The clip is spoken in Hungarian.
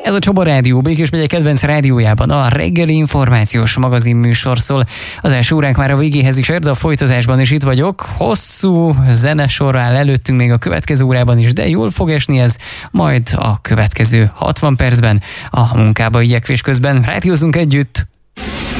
Ez a Csaba Rádió, Békés megye kedvenc rádiójában a reggeli információs magazinműsor szól. Az első óránk már a végéhez is ér, de a folytatásban is itt vagyok. Hosszú zenesor áll előttünk még a következő órában is, de jól fog esni ez, majd a következő 60 percben a munkába igyekvés közben rádiózunk együtt.